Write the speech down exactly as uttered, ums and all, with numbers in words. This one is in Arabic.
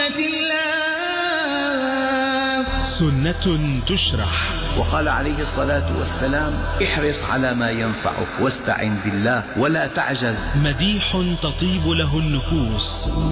رحمة الله. سنة تشرح. وقال عليه الصلاة والسلام: احرص على ما ينفعك واستعن بالله ولا تعجز. مديح تطيب له النفوس.